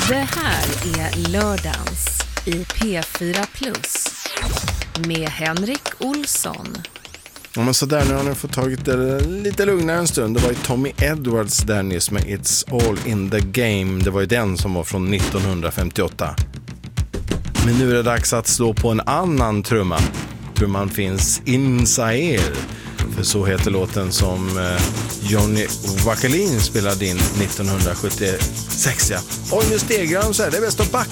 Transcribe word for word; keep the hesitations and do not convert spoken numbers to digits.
Det här är Lördagens i P fyra Plus med Henrik Olsson. Ja, men så där, nu har ni fått tagit det lite lugnare en stund. Det var ju Tommy Edwards där nyss med It's All in the Game. Det var ju den som var från nittonhundrafemtioåtta. Men nu är det dags att slå på en annan trumma. Trumman finns in Zaire. För så heter låten som eh, Johnny Wakelin spelade in nittonhundrasjuttiosex. Ja. Oj, nu stegrar de så här. Det är bäst att backa